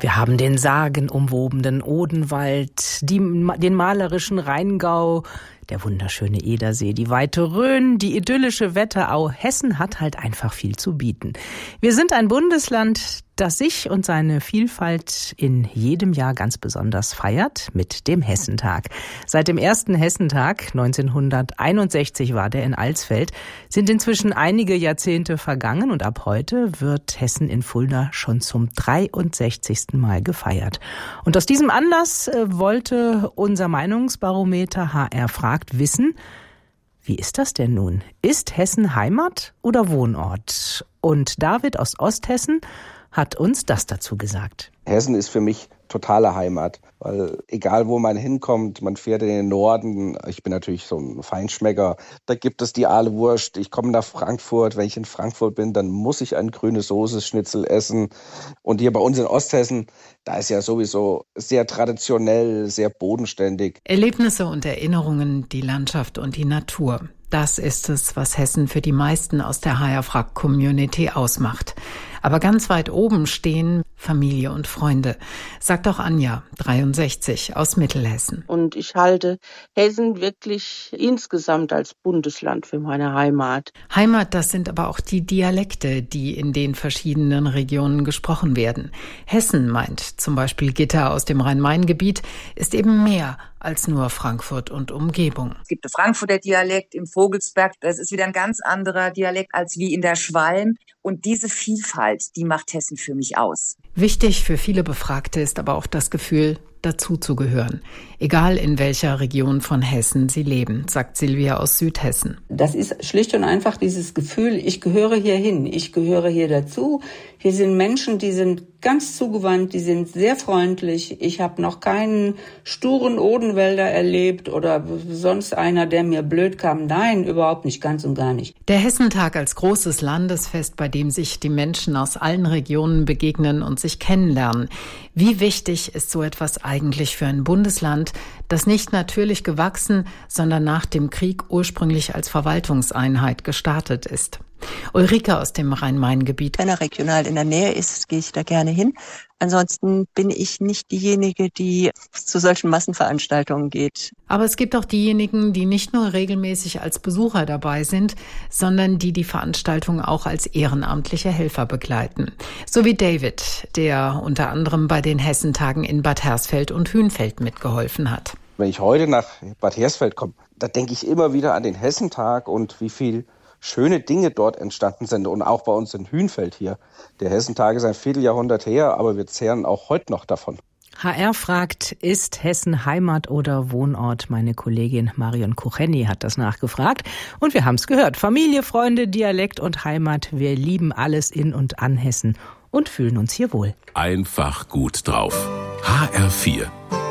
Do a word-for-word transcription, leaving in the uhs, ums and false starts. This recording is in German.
Wir haben den sagenumwobenen Odenwald, die, den malerischen Rheingau, der wunderschöne Edersee, die weite Rhön, die idyllische Wetterau. Hessen hat halt einfach viel zu bieten. Wir sind ein Bundesland, das sich und seine Vielfalt in jedem Jahr ganz besonders feiert mit dem Hessentag. Seit dem ersten Hessentag, neunzehnhunderteinundsechzig war der in Alsfeld, sind inzwischen einige Jahrzehnte vergangen und ab heute wird Hessen in Fulda schon zum dreiundsechzigsten Mal gefeiert. Und aus diesem Anlass wollte unser Meinungsbarometer H R fragt wissen, wie ist das denn nun? Ist Hessen Heimat oder Wohnort? Und David aus Osthessen hat uns das dazu gesagt. Hessen ist für mich totale Heimat, weil egal wo man hinkommt, man fährt in den Norden. Ich bin natürlich so ein Feinschmecker. Da gibt es die Ahlewurst. Ich komme nach Frankfurt. Wenn ich in Frankfurt bin, dann muss ich ein grünes Soße-Schnitzel essen. Und hier bei uns in Osthessen, da ist ja sowieso sehr traditionell, sehr bodenständig. Erlebnisse und Erinnerungen, die Landschaft und die Natur. Das ist es, was Hessen für die meisten aus der H R-Frag-Community ausmacht. Aber ganz weit oben stehen Familie und Freunde, sagt auch Anja, dreiundsechzig, aus Mittelhessen. Und ich halte Hessen wirklich insgesamt als Bundesland für meine Heimat. Heimat, das sind aber auch die Dialekte, die in den verschiedenen Regionen gesprochen werden. Hessen, meint zum Beispiel Gitta aus dem Rhein-Main-Gebiet, ist eben mehr als nur Frankfurt und Umgebung. Es gibt den Frankfurter Dialekt im Vogelsberg. Das ist wieder ein ganz anderer Dialekt als wie in der Schwalm. Und diese Vielfalt, die macht Hessen für mich aus. Wichtig für viele Befragte ist aber auch das Gefühl, dazuzugehören. Egal in welcher Region von Hessen sie leben, sagt Silvia aus Südhessen. Das ist schlicht und einfach dieses Gefühl, ich gehöre hier hin, ich gehöre hier dazu. Hier sind Menschen, die sind ganz zugewandt, die sind sehr freundlich. Ich habe noch keinen sturen Odenwälder erlebt oder sonst einer, der mir blöd kam. Nein, überhaupt nicht, ganz und gar nicht. Der Hessentag als großes Landesfest, bei dem sich die Menschen aus allen Regionen begegnen und sich kennenlernen. Wie wichtig ist so etwas eigentlich für ein Bundesland, das nicht natürlich gewachsen, sondern nach dem Krieg ursprünglich als Verwaltungseinheit gestartet ist? Ulrike aus dem Rhein-Main-Gebiet. Wenn er regional in der Nähe ist, gehe ich da gerne hin. Ansonsten bin ich nicht diejenige, die zu solchen Massenveranstaltungen geht. Aber es gibt auch diejenigen, die nicht nur regelmäßig als Besucher dabei sind, sondern die die Veranstaltung auch als ehrenamtliche Helfer begleiten. So wie David, der unter anderem bei den Hessentagen in Bad Hersfeld und Hünfeld mitgeholfen hat. Wenn ich heute nach Bad Hersfeld komme, da denke ich immer wieder an den Hessentag und wie viel schöne Dinge dort entstanden sind und auch bei uns in Hünfeld hier. Der Hessentag ist ein Vierteljahrhundert her, aber wir zehren auch heute noch davon. H R fragt, ist Hessen Heimat oder Wohnort? Meine Kollegin Marion Kucheni hat das nachgefragt und wir haben es gehört. Familie, Freunde, Dialekt und Heimat, wir lieben alles in und an Hessen und fühlen uns hier wohl. Einfach gut drauf. H R vier